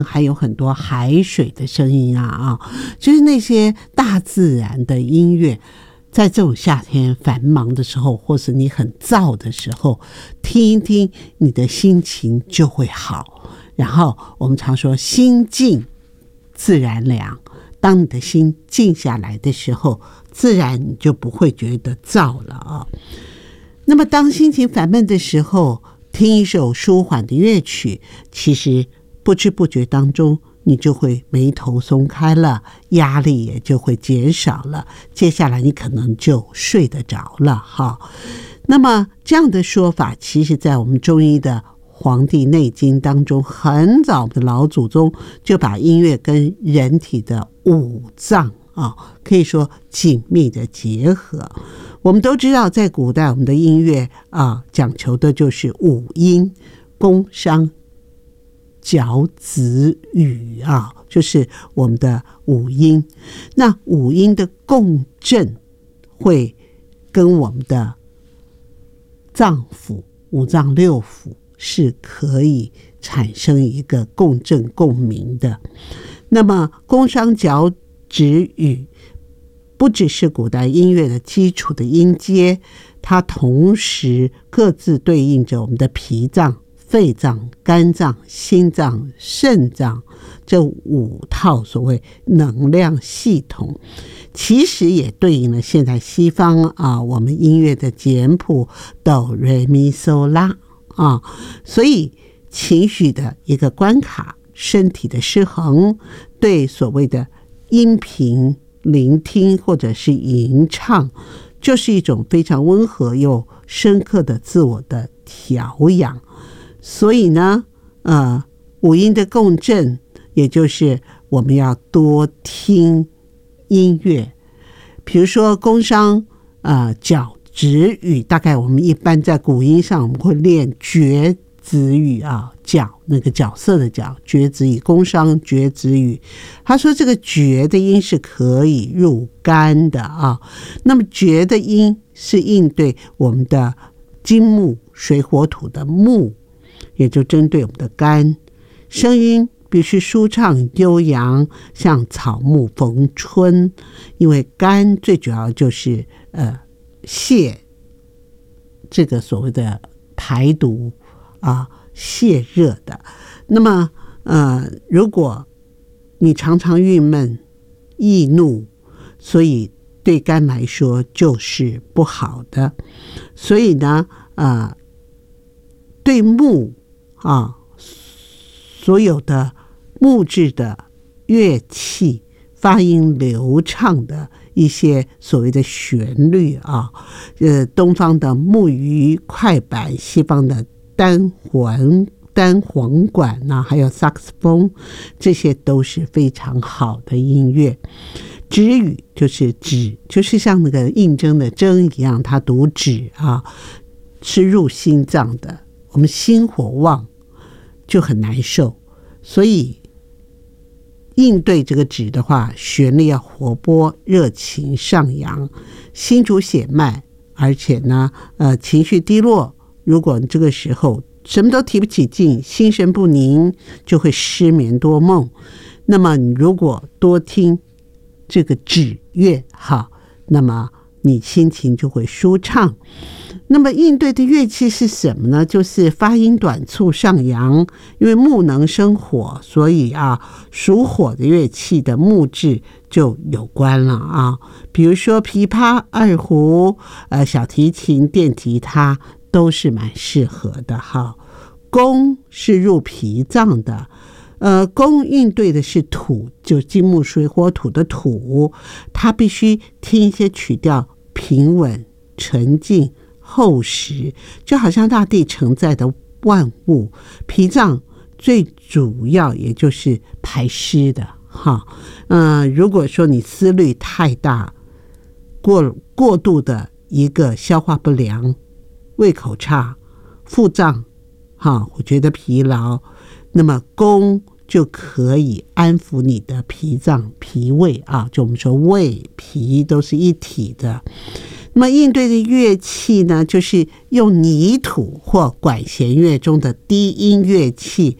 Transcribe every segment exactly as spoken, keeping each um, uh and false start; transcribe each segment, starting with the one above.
还有很多海水的声音啊啊，就是那些大自然的音乐，在这种夏天繁忙的时候，或是你很燥的时候，听一听，你的心情就会好。然后我们常说心静自然凉，当你的心静下来的时候，自然你就不会觉得燥了啊。那么当心情烦闷的时候，听一首舒缓的乐曲，其实不知不觉当中你就会眉头松开了，压力也就会减少了，接下来你可能就睡得着了哈。那么这样的说法，其实在我们中医的《黄帝内经》当中，很早的老祖宗就把音乐跟人体的五脏啊，可以说紧密的结合。我们都知道，在古代我们的音乐啊，讲求的就是五音：宫、商、角、徵、羽啊，就是我们的五音。那五音的共振会跟我们的脏腑、五脏六腑是可以产生一个共振共鸣的。那么宫、商、角、徵、羽不只是古代音乐的基础的音阶，它同时各自对应着我们的脾脏、肺脏、肝脏、心脏、肾脏这五套所谓能量系统，其实也对应了现在西方啊我们音乐的简谱哆来咪嗦拉啊，所以情绪的一个关卡，身体的失衡，对所谓的音频聆听或者是吟唱，就是一种非常温和又深刻的自我的调养。所以呢，呃，五音的共振，也就是我们要多听音乐。比如说宫、商、呃、角、徵、羽，大概我们一般在古音上我们会练角、徵、羽啊，角那个角色的角，角、徵、羽，宫、商、角、徵、羽。他说这个角的音是可以入肝的啊，那么角的音是应对我们的金木水火土的木，也就针对我们的肝。声音必须舒畅悠扬，像草木逢春，因为肝最主要就是呃泄这个所谓的排毒啊，泄热的。那么呃，如果你常常郁闷易怒，所以对肝来说就是不好的。所以呢呃，对木啊，所有的木质的乐器发音流畅的一些所谓的旋律啊，呃，东方的木鱼快板，西方的单簧单簧管啊，还有萨克斯风，这些都是非常好的音乐。徵羽就是徵，就是像那个应征的征一样，它读徵啊，是入心脏的。我们心火旺就很难受，所以应对这个徵的话，旋律要活泼、热情、上扬，心主血脉，而且呢，呃，情绪低落。如果你这个时候什么都提不起劲，心神不宁，就会失眠多梦。那么你如果多听这个徵乐，好，那么你心情就会舒畅。那么应对的乐器是什么呢？就是发音短促上扬，因为木能生火，所以啊，属火的乐器的木质就有关了啊。比如说琵琶、二胡、呃小提琴、电吉他都是蛮适合的哈。宫是入脾脏的，呃，宫应对的是土，就金木水火土的土，它必须听一些曲调平稳、沉静、厚实，就好像大地承载的万物。脾脏最主要也就是排湿的哈。呃，如果说你思虑太大，过过度的一个消化不良、胃口差、腹胀，哈，我觉得疲劳，那么宫就可以安抚你的脾脏、脾胃啊，就我们说胃、脾都是一体的。那么应对的乐器呢，就是用泥土或管弦乐中的低音乐器，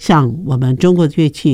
像我们中国的乐器